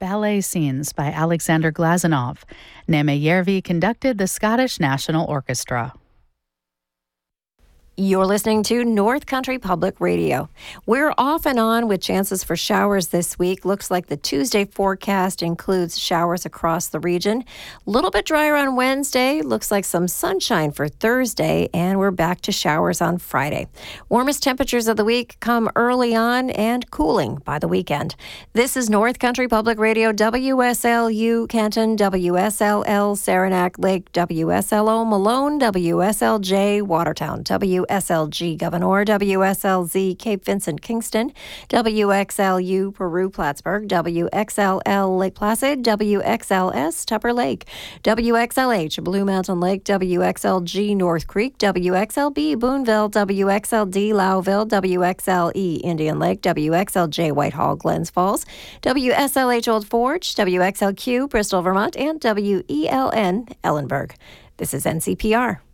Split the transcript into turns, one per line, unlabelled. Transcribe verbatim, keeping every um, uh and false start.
ballet scenes by Alexander Glazunov. Nemejärvi conducted the Scottish National Orchestra.
You're listening to North Country Public Radio. We're off and on with chances for showers this week. Looks like the Tuesday forecast includes showers across the region. A little bit drier on Wednesday. Looks like some sunshine for Thursday, and we're back to showers on Friday. Warmest temperatures of the week come early on and cooling by the weekend. This is North Country Public Radio, W S L U Canton, W S L L Saranac Lake, W S L O Malone, W S L J Watertown, W S L G Gouverneur, W S L Z Cape Vincent Kingston, W X L U Peru Plattsburgh, W X L L Lake Placid, W X L S Tupper Lake, W X L H Blue Mountain Lake, W X L G North Creek, W X L B Boonville, W X L D Lowville, W X L E Indian Lake, W X L J Whitehall Glens Falls, W S L H Old Forge, W X L Q Bristol Vermont, and W E L N Ellenburg. This is N C P R.